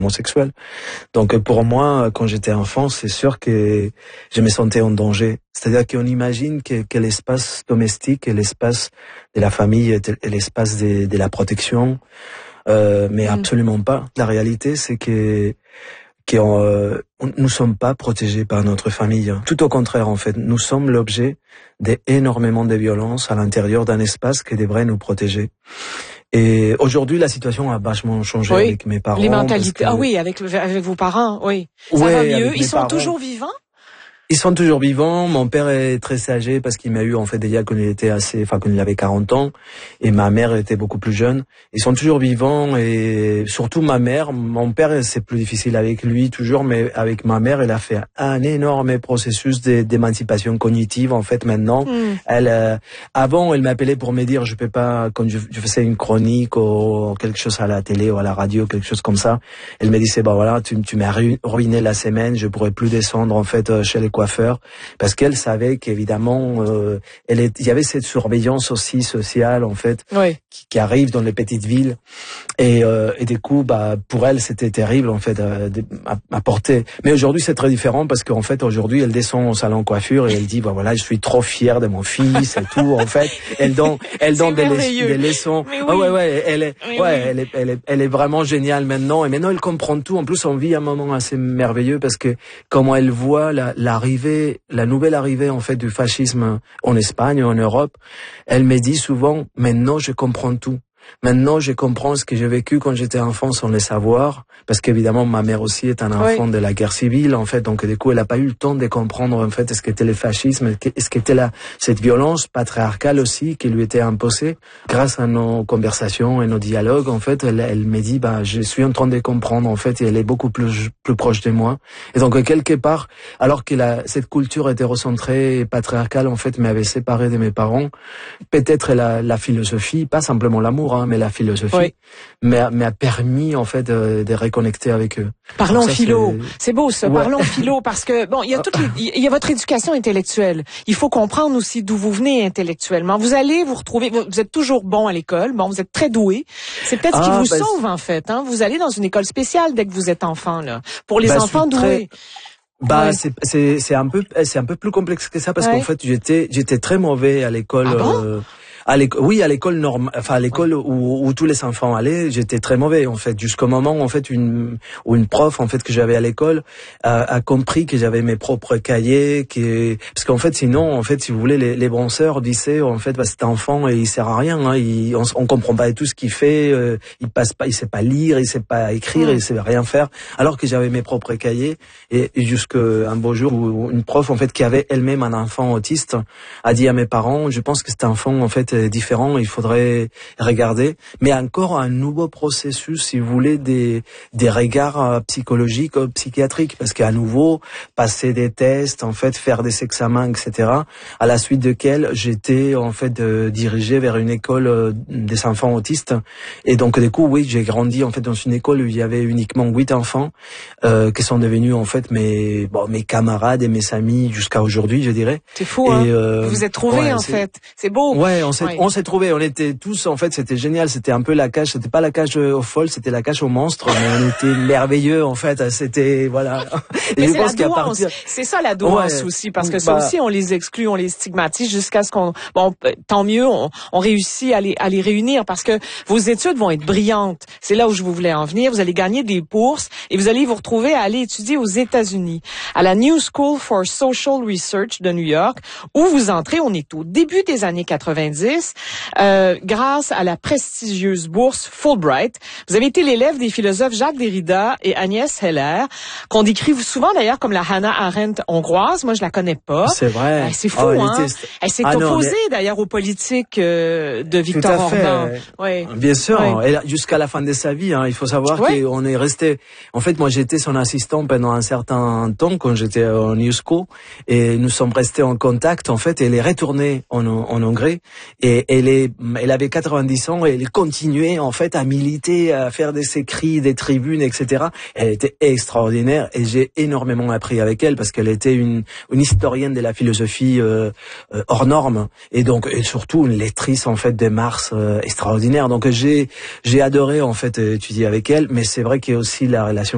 homosexuel. Donc pour moi, quand j'étais enfant, c'est sûr que je me sentais en danger. C'est-à-dire qu'on imagine que l'espace domestique et l'espace de la famille est l'espace de la protection, mais absolument pas. La réalité, c'est que nous sommes pas protégés par notre famille. Tout au contraire, en fait, nous sommes l'objet d'énormément de violences à l'intérieur d'un espace qui devrait nous protéger. Et aujourd'hui, la situation a vachement changé avec mes parents. Les mentalités. Ah oui, avec vos parents, oui. Ça va mieux. Ils sont toujours vivants? Ils sont toujours vivants. Mon père est très âgé parce qu'il m'a eu en fait déjà quand il avait 40 ans, et ma mère était beaucoup plus jeune. Ils sont toujours vivants, et surtout ma mère. Mon père, c'est plus difficile avec lui toujours, mais avec ma mère, elle a fait un énorme processus d'émancipation cognitive en fait maintenant. Avant, elle m'appelait pour me dire je peux pas, quand je faisais une chronique ou quelque chose à la télé ou à la radio, quelque chose comme ça, elle me disait voilà, tu m'as ruiné la semaine, je pourrais plus descendre en fait chez les coiffeur, parce qu'elle savait qu'évidemment il y avait cette surveillance aussi sociale en fait qui arrive dans les petites villes, et du coup pour elle c'était terrible en fait à porter. Mais aujourd'hui c'est très différent, parce qu'en fait aujourd'hui elle descend au salon coiffure et elle dit voilà, je suis trop fière de mon fils et tout en fait. Elle donne des leçons. Elle est vraiment géniale maintenant, et maintenant elle comprend tout. En plus on vit un moment assez merveilleux, parce que comment elle voit la nouvelle arrivée en fait du fascisme en Espagne, en Europe, elle me dit souvent maintenant je comprends tout. Maintenant, je comprends ce que j'ai vécu quand j'étais enfant sans le savoir, parce qu'évidemment, ma mère aussi est un enfant de la guerre civile, en fait. Donc, du coup, elle n'a pas eu le temps de comprendre, en fait, ce qu'était le fascisme, ce qu'était cette violence patriarcale aussi qui lui était imposée. Grâce à nos conversations et nos dialogues, en fait, elle me dit, je suis en train de comprendre, en fait, et elle est beaucoup plus proche de moi. Et donc, quelque part, alors que cette culture hétérocentrée et patriarcale, en fait, m'avait séparé de mes parents, peut-être la philosophie, pas simplement l'amour, mais la philosophie m'a permis en fait de reconnecter avec eux. Parlons philo, c'est beau ça. Parlons philo, parce que il y a votre éducation intellectuelle. Il faut comprendre aussi d'où vous venez intellectuellement. Vous allez vous retrouver, vous êtes toujours bon à l'école, vous êtes très doué. C'est peut-être ce qui vous sauve en fait. Vous allez dans une école spéciale dès que vous êtes enfant là, pour les enfants doués. C'est un peu plus complexe que ça, parce qu'en fait j'étais très mauvais à l'école. À l'école normale, enfin à l'école où tous les enfants allaient, j'étais très mauvais en fait, jusqu'au moment en fait où une prof en fait que j'avais à l'école a compris que j'avais mes propres cahiers, parce qu'en fait sinon en fait si vous voulez les penseurs disaient en fait cet enfant il sert à rien, on comprend pas tout ce qu'il fait, il sait pas lire, il sait pas écrire, il sait rien faire, alors que j'avais mes propres cahiers. Et jusqu'à un beau jour où une prof en fait qui avait elle-même un enfant autiste a dit à mes parents, je pense que cet enfant en fait différent, il faudrait regarder, mais encore un nouveau processus, si vous voulez, des regards psychologiques, psychiatriques, parce qu'à nouveau, passer des tests, en fait, faire des examens, etc., à la suite desquels j'étais, en fait, dirigé vers une école des enfants autistes. Et donc, du coup, j'ai grandi, en fait, dans une école où il y avait uniquement 8 enfants, qui sont devenus, en fait, mes camarades et mes amis jusqu'à aujourd'hui, je dirais. C'est fou, et, vous vous êtes trouvés, en fait. C'est beau. On s'est trouvés, on était tous, en fait, c'était génial, c'était un peu la cage, c'était pas la cage aux folles, c'était la cage aux monstres, mais on était merveilleux, en fait, c'était, voilà. Mais je pense qu'à partir... C'est ça la douance aussi, parce que ça aussi, on les exclut, on les stigmatise jusqu'à ce qu'on, tant mieux, on réussit à les réunir, parce que vos études vont être brillantes. C'est là où je voulais en venir. Vous allez gagner des bourses et vous allez vous retrouver à aller étudier aux États-Unis, à la New School for Social Research de New York, où vous entrez, on est au début des années 90, grâce à la prestigieuse bourse Fulbright. Vous avez été l'élève des philosophes Jacques Derrida et Agnès Heller, qu'on décrit souvent d'ailleurs comme la Hannah Arendt hongroise. Moi, je la connais pas. C'est vrai. C'est fou, Elle s'est opposée d'ailleurs aux politiques de Viktor Orban. Bien sûr. Et jusqu'à la fin de sa vie, il faut savoir qu'on est resté... En fait, moi, j'étais son assistant pendant un certain temps quand j'étais en New School, et nous sommes restés en contact, en fait, et elle est retournée en Hongrie. Et elle avait 90 ans et elle continuait en fait à militer, à faire des écrits, des tribunes, etc. Elle était extraordinaire et j'ai énormément appris avec elle, parce qu'elle était une historienne de la philosophie hors norme, et donc surtout une lectrice en fait de Marx extraordinaire. Donc j'ai adoré en fait étudier avec elle, mais c'est vrai qu'il y a aussi la relation